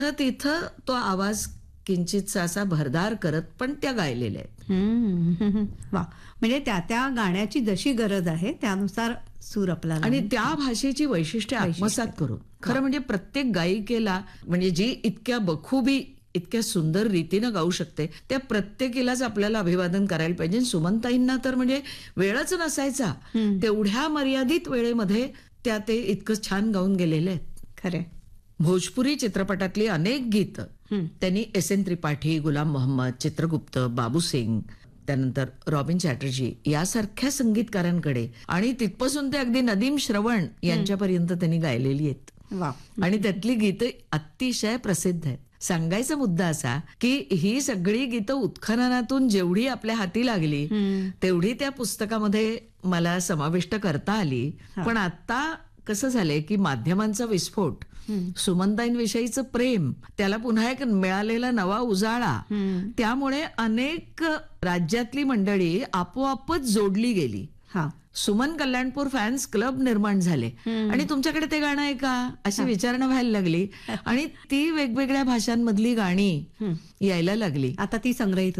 तर तिथं तो आवाज किंचितसा असा भरदार करत पण त्या गायलेल्या आहेत. वा, म्हणजे त्या त्या गाण्याची जशी गरज आहे त्यानुसार सूर आपला आणि त्या भाषेची वैशिष्ट्ये आत्मसात करून खरं म्हणजे प्रत्येक गायिकेला म्हणजे जी इतक्या बखुबी इतक्या सुंदर रीतीनं गाऊ शकते त्या प्रत्येकीलाच आपल्याला अभिवादन करायला पाहिजे. सुमनताईंना तर म्हणजे वेळच नसायचा, तेवढ्या मर्यादित वेळेमध्ये त्या ते इतकं छान गाऊन गेलेले आहेत. खरे. भोजपुरी चित्रपटातली अनेक गीतं त्यांनी एस.एन. त्रिपाठी, गुलाम मोहम्मद, चित्रगुप्त, बाबू सिंग, त्यानंतर रॉबिन चॅटर्जी यासारख्या संगीतकारांकडे आणि तिथपासून ते अगदी नदीम श्रवण यांच्यापर्यंत त्यांनी गायलेली आहेत. वा. आणि त्यातली गीतं अतिशय प्रसिद्ध आहेत. सांगायचा मुद्दा असा की ही सगळी गीतं उत्खननातून जेवढी आपल्या हाती लागली तेवढी त्या पुस्तकामध्ये मला समाविष्ट करता आली. पण आता कसं झालंय की माध्यमांचा विस्फोट, सुमनताईंविषयीचं प्रेम, त्याला पुन्हा एक मिळालेला नवा उजाळा, त्यामुळे अनेक राज्यातली मंडळी आपोआपच जोडली गेली. सुमन कल्याणपूर फॅन्स क्लब निर्माण झाले आणि तुमच्याकडे ते गाणं आहे का अशी विचारणा व्हायला लागली आणि ती वेगवेगळ्या भाषांमधली गाणी यायला लागली. आता ती संग्रहित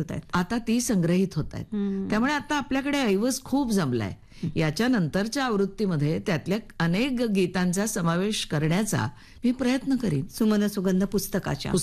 होत आहेत. त्यामुळे आता आपल्याकडे ऐवज खूप जमलाय. याच्या नंतरच्या आवृत्तीमध्ये त्यातल्या अनेक गीतांचा समावेश करण्याचा मी प्रयत्न करीन सुमन सुगंध पुस्तकाच्या.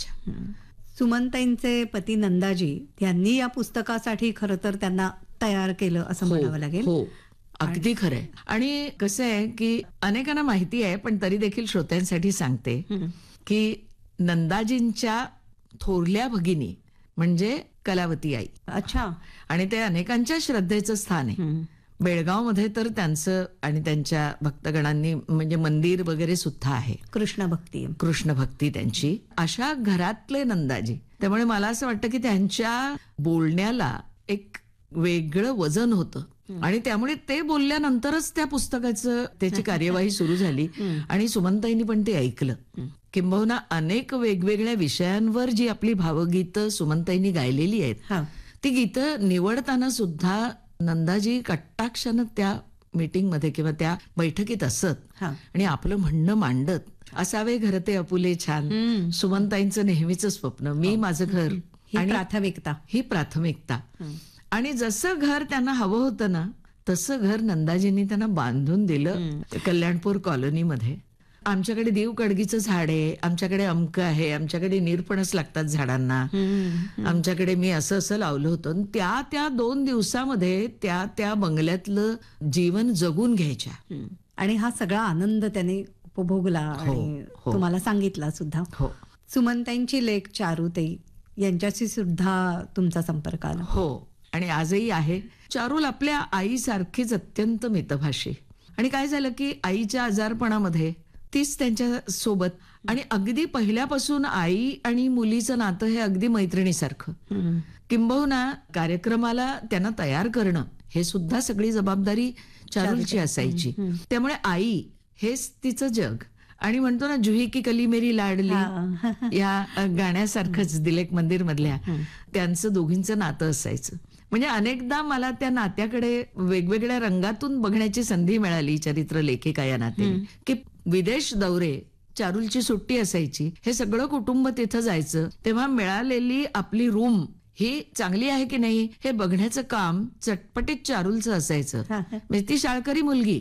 सुमनताईंचे पती नंदाजी यांनी या पुस्तकासाठी खरं तर त्यांना तयार केलं असं म्हणावं लागेल. हो, अगदी खरंय. आणि कसं आहे की अनेकांना माहिती आहे पण तरी देखील श्रोत्यांसाठी सांगते की नंदाजींच्या थोरल्या भगिनी म्हणजे कलावती आई. अच्छा. आणि ते अनेकांच्या श्रद्धेचं स्थान आहे. बेळगावमध्ये तर त्यांचं आणि त्यांच्या भक्तगणांनी म्हणजे मंदिर वगैरे सुद्धा आहे. कृष्ण भक्ती त्यांची. अशा घरातले नंदाजी, त्यामुळे मला असं वाटतं की त्यांच्या बोलण्याला एक वेगळं वजन होतं आणि त्यामुळे ते बोलल्यानंतरच त्या पुस्तकाचं त्याची कार्यवाही सुरू झाली आणि सुमनताईंनी पण ते ऐकलं. किंबहुना अनेक वेगवेगळ्या विषयांवर जी आपली भावगीतं सुमनताईंनी गायलेली आहेत ती गीतं निवडताना सुद्धा नंदाजी कटाक्षानं त्या मीटिंगमध्ये किंवा त्या बैठकीत असत आणि आपलं म्हणणं मांडत. असावे घर ते अपुले छान, सुमनताईंचं नेहमीच स्वप्न, मी माझं घर, ही प्राथमिकता. आणि जसं घर त्यांना हवं होतं ना तसं घर नंदाजींनी त्यांना बांधून दिलं कल्याणपूर कॉलनीमध्ये. आमच्याकडे देव कडगीचं झाड आहे, आमच्याकडे अमक आहे, आमच्याकडे निरपणच लागतात झाडांना, आमच्याकडे मी असं असं लावलं होतं. त्या 2 दिवसामध्ये त्या बंगल्यातलं जीवन जगून घ्यायच्या. आणि हा सगळा आनंद त्याने उपभोगला आणि तुम्हाला सांगितला सुद्धा. सुमनताईंची लेक चारुताई यांच्याशी सुद्धा तुमचा संपर्क आला. हो, आणि आजही आहे. चारुल आपल्या आईसारखीच अत्यंत मितभाषी. आणि काय झालं की आईच्या आजारपणामध्ये तीच त्यांच्या सोबत आणि अगदी पहिल्यापासून आई आणि मुलीचं नातं हे अगदी मैत्रिणीसारखं. किंबहुना कार्यक्रमाला त्यांना तयार करणं हे सुद्धा सगळी जबाबदारी चारुलची असायची. त्यामुळे आई हेच तिचं जग. आणि म्हणतो ना जुही की कली मेरी लाडली या गाण्यासारखंच दिलेक मंदिर मधल्या त्यांचं दोघींचं नातं असायचं. म्हणजे अनेकदा मला त्या नात्याकडे वेगवेगळ्या रंगातून बघण्याची संधी मिळाली चरित्र लेखिका या नात्याने. की विदेश दौरे, चारुलची सुट्टी असायची, हे सगळं कुटुंब तिथं जायचं, तेव्हा मिळालेली आपली रूम ही चांगली आहे की नाही हे बघण्याचं काम चटपटीत चारुलचं असायचं. म्हणजे ती शाळकरी मुलगी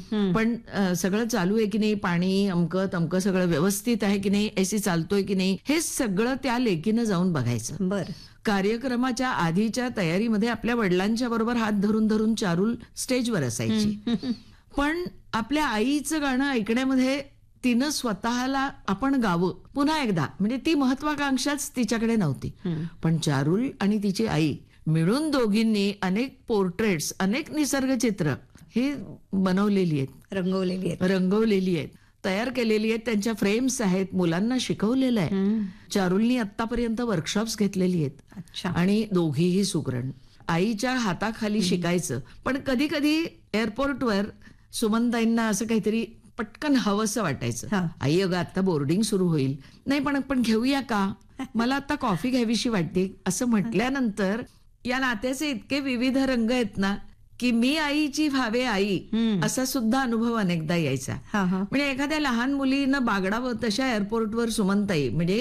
पण सगळं चालू आहे की नाही, पाणी अमकं तमकं सगळं व्यवस्थित आहे की नाही, एसी चालतोय की नाही, हे सगळं त्या लेकीनं जाऊन बघायचं. कार्यक्रमाच्या आधीच्या तयारीमध्ये आपल्या वडिलांच्या बरोबर हात धरून धरून चारुल स्टेजवर असायची. पण आपल्या आईचं गाणं ऐकण्यामध्ये तिनं स्वतःला आपण गावं पुन्हा एकदा, म्हणजे ती महत्वाकांक्षाच तिच्याकडे नव्हती. पण चारुल आणि तिची आई मिळून दोघींनी अनेक पोर्ट्रेट्स, अनेक निसर्गचित्र हे बनवलेली आहेत, रंगवलेली आहेत, तयार केलेली आहेत. त्यांच्या फ्रेम्स आहेत, मुलांना शिकवलेलं आहे. चारुलनी आतापर्यंत वर्कशॉप्स घेतलेली आहेत आणि दोघीही सुगरण. आईच्या हाताखाली शिकायचं. पण कधी कधी एअरपोर्टवर सुमनताईंना असं काहीतरी पटकन हवंसं वाटायचं. आई अगं आता बोर्डिंग सुरू होईल, नाही पण आपण घेऊया का, मला आता कॉफी घ्यावीशी वाटते, असं म्हटल्यानंतर या नात्याचे इतके विविध रंग आहेत ना की मी आईची व्हावे आई असा सुद्धा अनुभव अनेकदा यायचा. हा हा म्हणजे एखाद्या लहान मुलीनं बागडावं तशा एअरपोर्टवर सुमनताई म्हणजे